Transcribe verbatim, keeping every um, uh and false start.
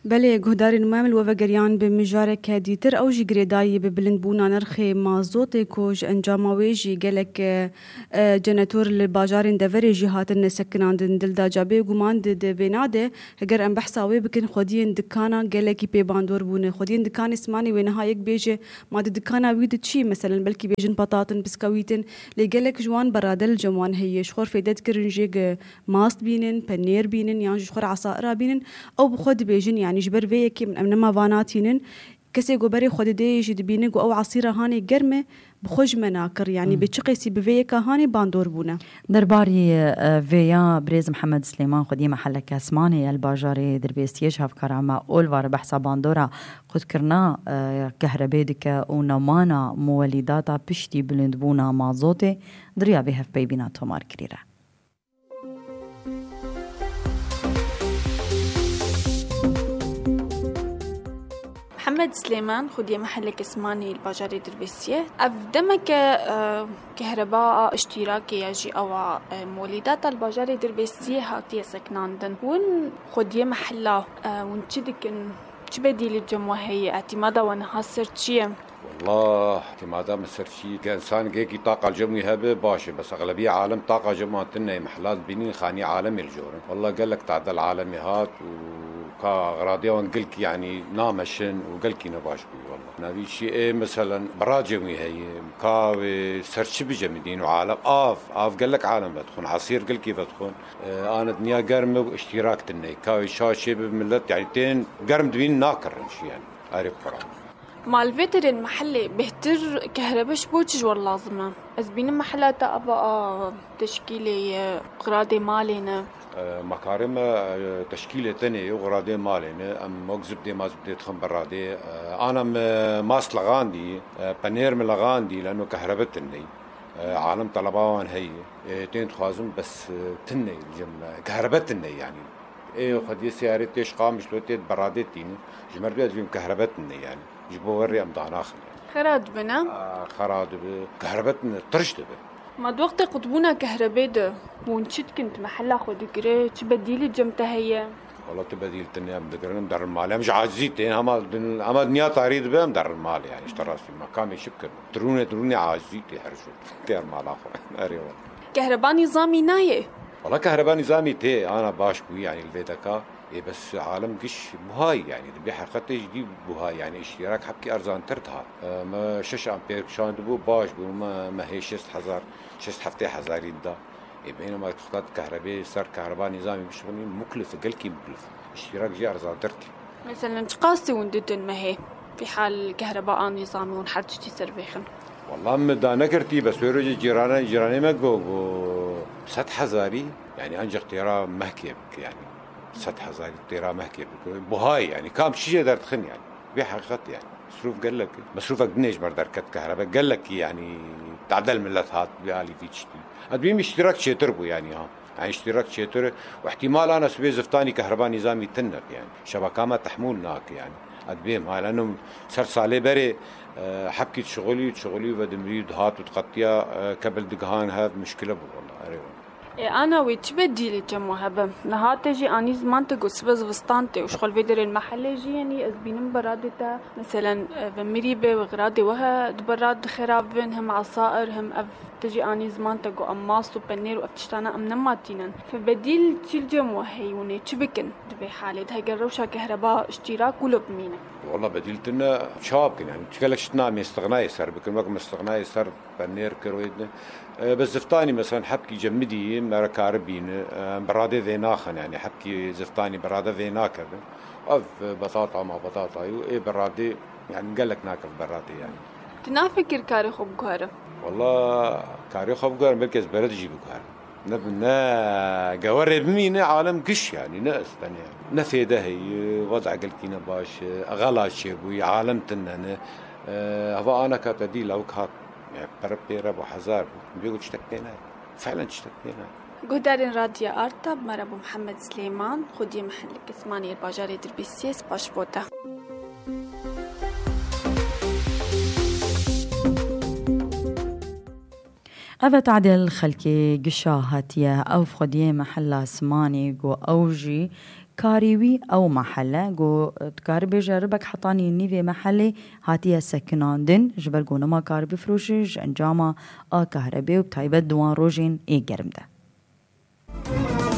بله گهدار نمام و وگریان به مجارک دیتر او جی گریدایی به بلند بونا نرخ مازوت کوج انجاموی جی گلک جنتور لباجارین دوری جهاتن سکناندن دل دا جابه گمان ده بیناده اگر ام بحثاوی بکن خودین دکانا گلکی پی باندور بونه خودین دکان اسمانی و نها یک بیجه ما ده دکانا وید چی مثلا بلکی بیجن بطاطن بسکویتن لگلک جوان برادل جوان هیش خور فیدت کرنجیگ ماست بینن پنیر بینن یا خور عصائر بینن او بخود بیجن يعني جبر فيك من أمنما فاناتينن كسي جبري خد ديج دبينك أو عصيرة هاني جرمة بخج مناكر يعني بتشقيسي بفيك هاني باندور بونا درباري فيا بريز محمد سليمان خدي محل كاسماني الباجاري دربيستيج هاف كرامة أولوار بحث باندورا خد كرنا كهربيدك ونمانا مولداتا بشتي بلند بونا مازوتي دريا بها في بيبينا تومار كريرا محمد سليمان خدي محلك اسماني الباجاري دربيسية أفدمك أه كهرباء اشتراكي يجي أو مولدات الباجاري دربيسية هاتي سكناندن ون خدي محلا أه ونشدكن تبدي للجموع هي اعتمادا ونحصر شيء والله اعتمادا مسر شيء كإنسان جيكي طاقة الجموي هبه باشي بس أغلبية عالم طاقة جموعتنا محلات بينين خاني عالمي الجورن والله قال لك تعدل عالمي هات و كغراضي وانقلك يعني نامشن وقلكي نباش بي والله نبي شيء مثلا براجمي هي مكاوي سرش بجمدين وعالم آف آف قال لك عالم بدخون عصير قلكي بدخون اه أنا دنيا قرمة واشتراك تني كاوي شاشة بملت يعني تين قرم دبين ناكر شيء يعني عارف قرام مال فيتر المحلي بهتر كهرباش بوتش والله لازمة أزبين محلات أبقى تشكيلي غراضي مالينا مكارم تشكيلة تانية وغرادي مالينا أم مكذب دي ما زبدي تخن برادي أنا ماس لغاندي بانير من لغاندي لأنه كهربتني عالم طلباوان هي تين تخازم بس تني الجملة كهربتني يعني إيه خدي سيارة تيش قام شلوتي برادي تين جمر بيد فيهم كهربتني يعني جبوا وري أم دعناخن خراد بنا آه خراد ب كهربتنا ترشت به ما دوقت قطبونا كهرباء ونشد كنت محل خد قري تبديلي جمتها هي والله تبديل تنيا مدقرن مدار المال مش عاجزيتين هما هما دنيا تعريض بهم مدار المال يعني اشترى في مكان يشكر دروني دروني عاجزيتي حرشو تيار مال اخر اريوا كهرباء نظامي نايه والله كهرباء نظامي تي انا باش بو يعني الفيدكا إيه بس عالم قش بهاي يعني بيحر خطي جديد بهاي يعني اشتراك حبكي أرزان ترتها أه ما شش أمبير شان دبو باش بو ما ما هي شست حزار شست حفتي حزاري دا إيه بينما تخطط كهرباء صار كهرباء نظامي مش بني مكلف قلكي مكلف اشتراك جي أرزان ترتي مثلا تقاسي وندتن ما هي في حال كهرباء نظامي ونحرجتي سربيخن والله مدا نكرتي بس ويروجي جيراني جيراني ما جو ست حزاري يعني أنجح تيرا مهكيب يعني ست حزاري تيرا مهكي بهاي يعني كام شيء دار تخن يعني بحقيقة يعني مصروف قال لك مصروفك دنيش بردار كت كهرباء قال لك يعني تعدل ملت هات بهالي في تشتي أدبيم اشتراك شيتربو يعني ها يعني اشتراك شيتر واحتمال أنا سوي زفتاني كهرباء نظامي تنك يعني شبكة ما تحملناك يعني أدبيم هاي لأنه صار صالي بري حبكي شغلي شغلي ودمريد هات وتقطيا قبل دقهان هذا مشكلة والله أريوه أنا ويتبدي للجموع هبا نهات تجي أني زمان تقص بس فستانتي وشغل فيدر المحل جي يعني أزبين برادتا مثلا بمريبة وغرادي وها دبراد خراب هم عصائر هم أف تجي أني زمان تقو أماس وبنير وأفتشتانا أم نماتينا فبديل تي الجموع هيوني تشبكن دبي حالي هاي قروشا كهرباء اشتراك ولو بمينة والله بديلتنا شابكن يعني تكلك شتنا مستغناي صار بكل وقت مستغناي صار بنير كرويدنا بس زفتاني مثلا حبكي جمدي مرة كاربين برادة ذيناخن يعني حبكي زفتاني برادة ذيناكر أف بطاطا مع بطاطا إيه برادة يعني قال لك ناكل برادة يعني تنافكر كاري خب جوهرة والله كاري خب جوهرة مركز بلد يجيب جوهرة نبنا جوهرة بمينة عالم كش يعني ناس تانية نفيده هي وضع قلكينا باش غلا شيبوي عالم تننا هذا أنا كتدي لو كات يعني بربي ربو حزار بيقول تشتكينا فعلا تشتكينا قدرين راديا أرتب مربو محمد سليمان خدي محلك اسماني الباجاري دربيسيس باش بوتا أبا تعدل خلكي قشا هاتيا أو فخديه محلا اسماني قو أوجي كاريوي أو محلة جو تكاربي جربك حطاني نيفي محلي هاتيها سكناندن جبر جو نما كاربي فروشج انجاما آ كهربي وبتايبت دوان روجين اي جرمده